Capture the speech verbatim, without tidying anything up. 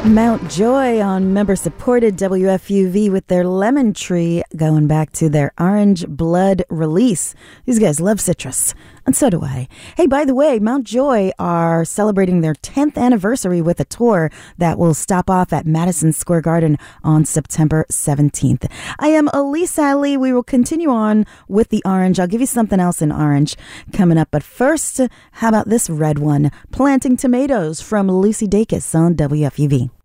Mount Joy on member-supported W F U V with their Lemon Tree, going back to their Orange Blood release. These guys love citrus, and so do I. Hey, by the way, Mount Joy are celebrating their tenth anniversary with a tour that will stop off at Madison Square Garden on September seventeenth. I am Elise Alley. We will continue on with the orange. I'll give you something else in orange coming up. But first, how about this red one? Planting Tomatoes from Lucy Dacus on W F U V.